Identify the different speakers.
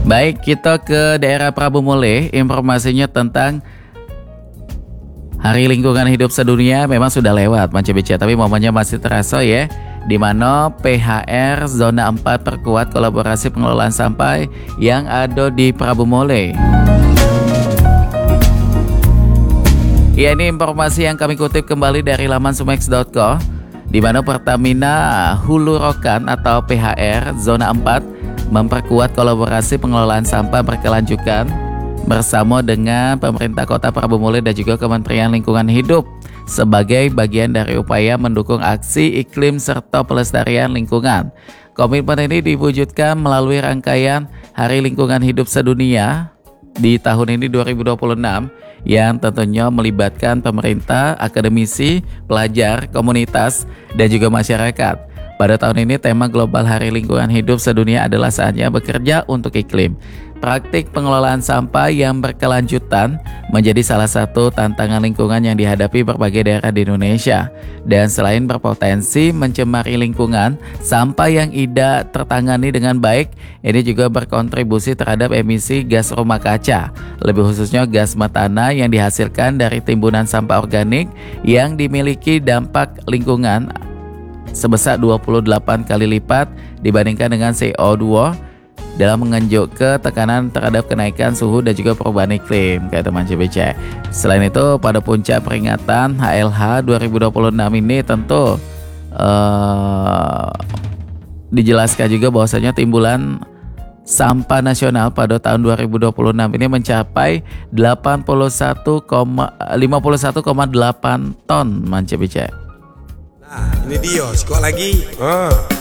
Speaker 1: Baik, kita ke daerah Prabu Mule. Informasinya tentang Hari Lingkungan Hidup Sedunia memang sudah lewat Manca BC, tapi momennya masih terasa ya, di mana PHR Zona 4 perkuat kolaborasi pengelolaan sampah yang ada di Prabu Mule. Ya, ini informasi yang kami kutip kembali dari laman sumex.co, di mana Pertamina Hulu Rokan atau PHR Zona 4 memperkuat kolaborasi pengelolaan sampah berkelanjutan bersama dengan pemerintah Kota Prabu Mule dan juga Kementerian Lingkungan Hidup sebagai bagian dari upaya mendukung aksi iklim serta pelestarian lingkungan. Komitmen ini diwujudkan melalui rangkaian Hari Lingkungan Hidup Sedunia di tahun ini 2026 yang tentunya melibatkan pemerintah, akademisi, pelajar, komunitas, dan juga masyarakat. Pada tahun ini tema global Hari Lingkungan Hidup Sedunia adalah saatnya bekerja untuk iklim. Praktik pengelolaan sampah yang berkelanjutan menjadi salah satu tantangan lingkungan yang dihadapi berbagai daerah di Indonesia. Dan selain berpotensi mencemari lingkungan, sampah yang tidak tertangani dengan baik ini juga berkontribusi terhadap emisi gas rumah kaca, lebih khususnya gas metana yang dihasilkan dari timbunan sampah organik yang dimiliki dampak lingkungan sebesar 28 kali lipat dibandingkan dengan CO2 dalam menunjuk ke tekanan terhadap kenaikan suhu dan juga perubahan iklim, kata Manca BC. Selain itu, pada puncak peringatan HLH 2026 ini tentu dijelaskan juga bahwasanya timbulan sampah nasional pada tahun 2026 ini mencapai 51,8 ton, Manca BC.
Speaker 2: Nah, ini dia, sekali lagi.